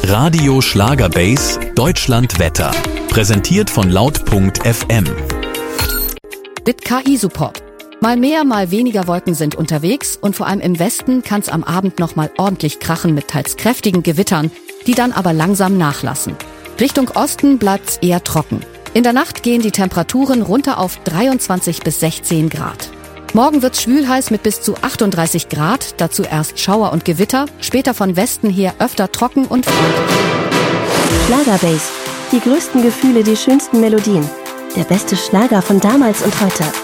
Radio Schlagerbase Deutschland Wetter. Präsentiert von laut.fm. Mit KI-Support. Mal mehr, mal weniger Wolken sind unterwegs und vor allem im Westen kann es am Abend noch mal ordentlich krachen mit teils kräftigen Gewittern, die dann aber langsam nachlassen. Richtung Osten bleibt's eher trocken. In der Nacht gehen die Temperaturen runter auf 23 bis 16 Grad. Morgen wird's schwülheiß mit bis zu 38 Grad, dazu erst Schauer und Gewitter, später von Westen her öfter trocken und freundlich. Schlagerbase. Die größten Gefühle, die schönsten Melodien. Der beste Schlager von damals und heute.